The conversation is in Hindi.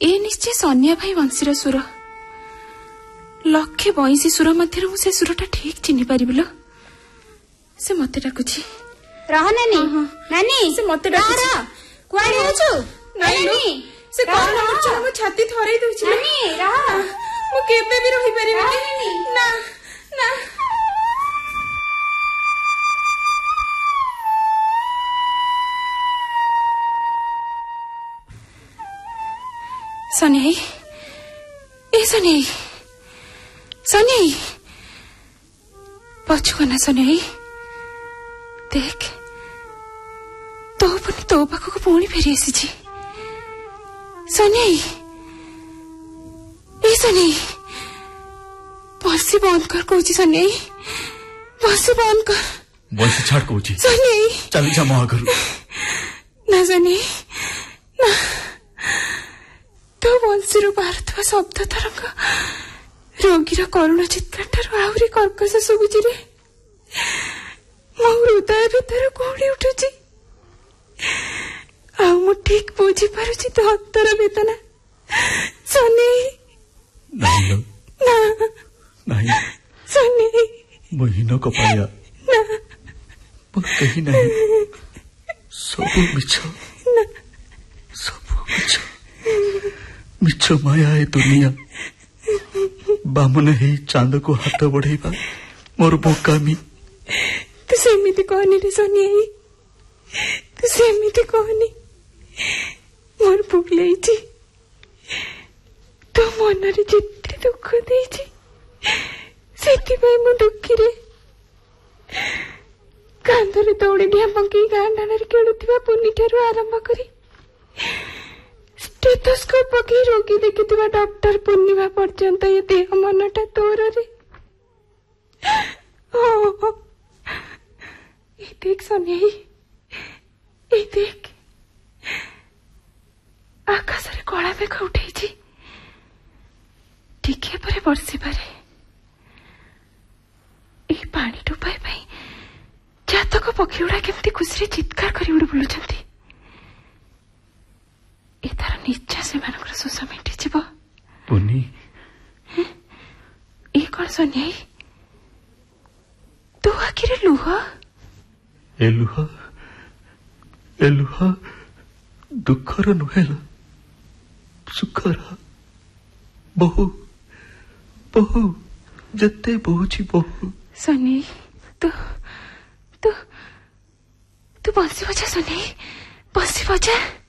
ए निश्चय सन्या भाई वंशीर सुर। लक्षे 82 सुर मध्य से सुरटा ठीक चिन्ह पारिबि लो। से मते डाकुछि रह नानी। नानी से मते डाकुछि कुआडे होछु? नानी से कोन हमर मो छाती थरै दउछि। नानी रह मो केबे भी रहि परिबि ना ना। सन्या ए सन्या सन्या पछुआ ना सन्या देख तो पुनी तो पाखक पुणी फेरी आसी। सन्या ए सन्या बंसी बंद कर कहूँ। सन्या बंसी बंद कर। बंसी छाड़ कहूँ। सन्या चली जा मो आगरू। ना सन्या ना तो बंशीर बाहर शब्द तरंग रोगीर करुण चित्कार ठार आहरी कर्कश शुभुची रे। मो हृदय भीतर कौड़ी उठुची। मु ठीक बुझी पारुची तो हतर वेदना। सन्या नहीं ना नहीं सन्या मो हीन कपाया कहीं नहीं। सब मिछ सब मिछ मिछ माया ए दुनिया। बामन हे चांद को हाथ बढ़ेबा मोर बोकामी। तू सेमिति कहनी रे सन्या तू सेमिति कहनी। मोर भूलेछि तो मन रे जिते दुख देछि सेति भाई मु दुखी रे। कांधरे दौड़ी डिया पंकी गां डाणरे खेलुथिबा पुनी ठारू आरंभ करी स्टेथोस्कोप पकई रोगी देखिथिबा डॉक्टर पूर्णिमा पर्यंत ये देह मनटा तोर रे। ए देख सन्या ए देख आकाश रे कला मेघ उठेछि। टिके परे वर्षी पारे। ए पानी टोपाई पाई जातक पक्षी गुड़ा केमती खुशी चित्कार करी उड़ी बुलुचंती। ए तार निश्चय से मानकर शोष मेटी जीव। पुनी ए कौन सन्या तू आखिरे लुह। ए लुह दुखर नुहेला सुखर। बहु बहु जते बहुची बहु। सन्या तू तू तू बंसी बजा। सन्या बंसी बजा।